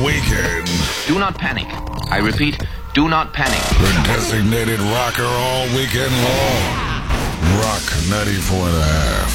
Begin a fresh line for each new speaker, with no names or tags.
weekend.
Do not panic. I repeat, do not panic.
The designated rocker all weekend long. Rock 94.5.